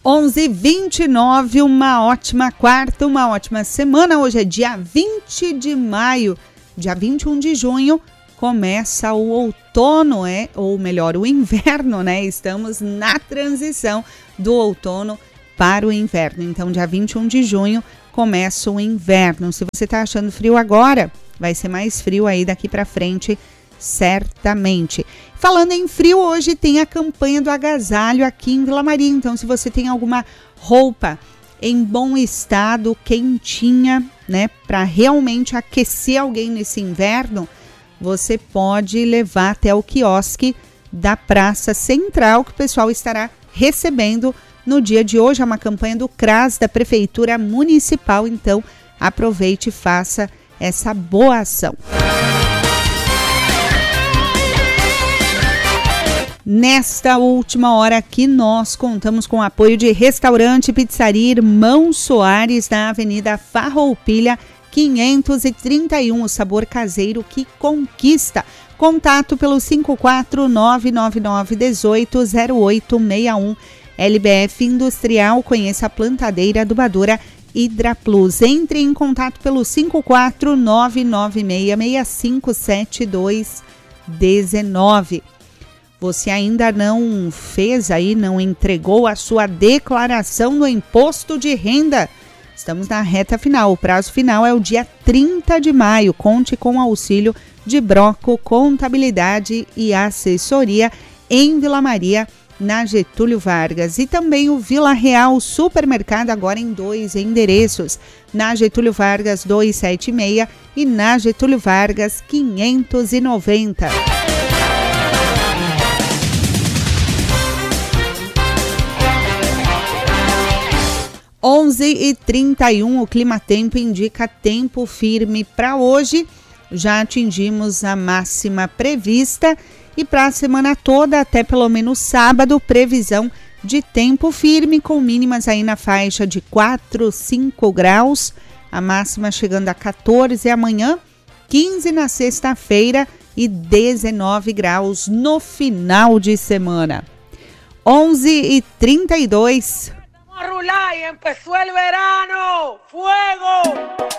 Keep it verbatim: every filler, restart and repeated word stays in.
onze e vinte e nove, uma ótima quarta, uma ótima semana. Hoje é dia vinte de maio, dia vinte e um de junho, começa o outono, é, ou melhor, o inverno, né? Estamos na transição do outono para o inverno. Então, dia vinte e um de junho começa o inverno. Se você está achando frio agora, vai ser mais frio aí daqui para frente, certamente. Falando em frio, hoje tem a campanha do agasalho aqui em Vila Maria. Então, se você tem alguma roupa em bom estado, quentinha, né, para realmente aquecer alguém nesse inverno, você pode levar até o quiosque da Praça Central, que o pessoal estará recebendo no dia de hoje. É uma campanha do C R A S, da Prefeitura Municipal. Então, aproveite e faça essa boa ação. Nesta última hora aqui, nós contamos com o apoio de Restaurante e Pizzaria Irmão Soares, na Avenida Farroupilha, quinhentos e trinta e um, o sabor caseiro que conquista. Contato pelo cinco quatro nove nove nove um oito zero oito seis um. L B F Industrial, conheça a plantadeira adubadora Hidra Plus. Entre em contato pelo cinco quatro nove nove seis seis cinco sete dois um nove. Você ainda não fez aí, não entregou a sua declaração do imposto de renda? Estamos na reta final. O prazo final é o dia trinta de maio. Conte com o auxílio de Broco Contabilidade e Assessoria em Vila Maria, na Getúlio Vargas. E também o Vila Real Supermercado, agora em dois endereços, na Getúlio Vargas duzentos e setenta e seis e na Getúlio Vargas quinhentos e noventa. onze e trinta e um, o Climatempo indica tempo firme para hoje. Já atingimos a máxima prevista e para a semana toda, até pelo menos sábado, previsão de tempo firme com mínimas aí na faixa de quatro, cinco graus, a máxima chegando a quatorze amanhã, quinze na sexta-feira e dezenove graus no final de semana. onze e trinta e dois. Vamos a rular y empezó el verano. ¡Fuego!